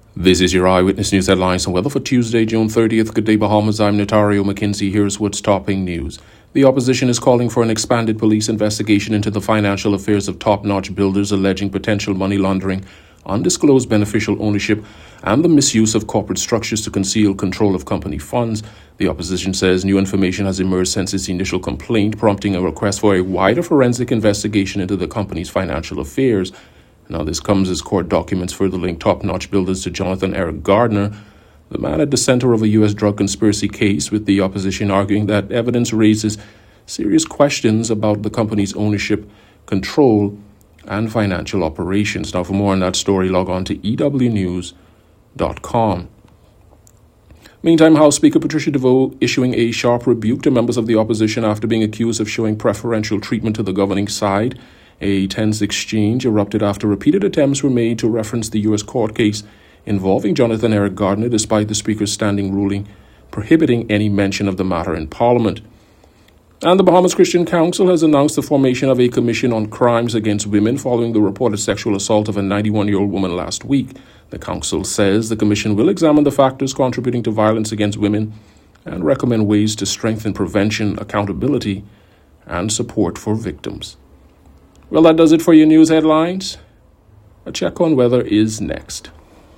This is your Eyewitness News headlines and weather for Tuesday, June 30th. Good day, Bahamas. I'm Notario McKenzie. Here's what's topping news. The opposition is calling for an expanded police investigation into the financial affairs of top-notch builders alleging potential money laundering, undisclosed beneficial ownership, and the misuse of corporate structures to conceal control of company funds. The opposition says new information has emerged since its initial complaint, prompting a request for a wider forensic investigation into the company's financial affairs. Now, this comes as court documents further link top-notch builders to Jonathan Eric Gardner, the man at the center of a U.S. drug conspiracy case, with the opposition arguing that evidence raises serious questions about the company's ownership, control, and financial operations. Now, for more on that story, log on to ewnews.com. Meantime, House Speaker Patricia DeVoe issuing a sharp rebuke to members of the opposition after being accused of showing preferential treatment to the governing side. A tense exchange erupted after repeated attempts were made to reference the U.S. court case involving Jonathan Eric Gardner, despite the Speaker's standing ruling prohibiting any mention of the matter in Parliament. And the Bahamas Christian Council has announced the formation of a commission on crimes against women following the reported sexual assault of a 91-year-old woman last week. The council says the commission will examine the factors contributing to violence against women and recommend ways to strengthen prevention, accountability, and support for victims. Well, that does it for your news headlines. A check on weather is next.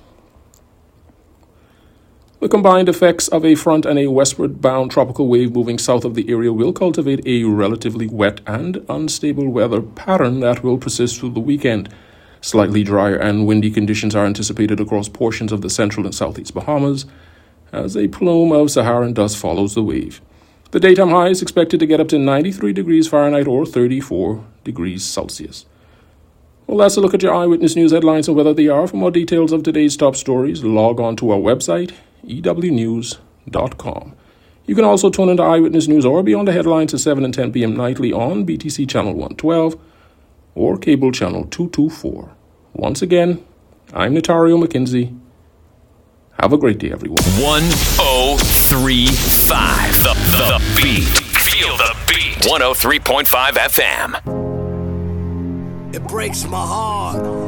The combined effects of a front and a westward-bound tropical wave moving south of the area will cultivate a relatively wet and unstable weather pattern that will persist through the weekend. Slightly drier and windy conditions are anticipated across portions of the central and southeast Bahamas as a plume of Saharan dust follows the wave. The daytime high is expected to get up to 93 degrees Fahrenheit or 34 degrees Celsius. Well, that's a look at your Eyewitness News headlines and weather they are. For more details of today's top stories, log on to our website, ewnews.com. You can also tune into Eyewitness News or be on the headlines at 7 and 10 p.m. nightly on BTC Channel 112 or Cable Channel 224. Once again, I'm Notario McKenzie. Have a great day, everyone. 1035 The Beat. Feel the beat. 103.5 FM. It breaks my heart